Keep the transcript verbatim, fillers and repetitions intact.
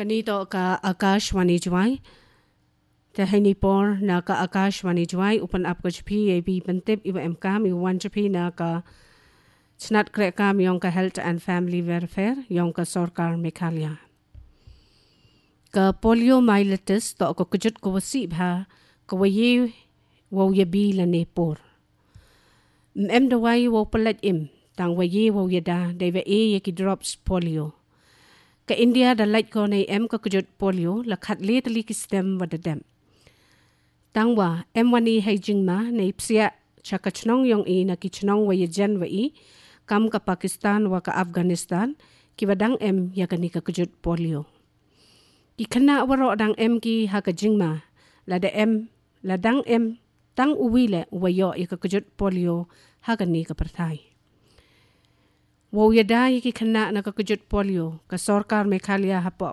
Kanito ka Akashwani Jwai. Tahini por na ka Akashwani Jwai upan up ko chapi ab pantip iwa mkam iwan chapi na ka snat krek kam yong ka Health and Family Welfare yong ka Sarkar Meghalaya. Ka poliomyelitis to ko kujut ko wasi bha ko waye wo yabi la ne por. Em dawai wo palat im tang waye wo yada deva e yaki drops polio. Ka India da light ko na em ka kujut polio la khat le tali ki stem wa da dem. Tangwa em wani hai jingma na ipsia chaka chnong yong i na ki chnong wa yajan wa i kam ka Pakistan wa ka Afghanistan ki wadang em ya ka ni ka kujut polio. Ki kana waro dang em ki ha ka jingma la da em la dang em tang uwile wa yo i ka kujut polio ha ka ni ka parthai. Wo yada ki kana na ka kujut polio ka Sarkar Meghalaya hapo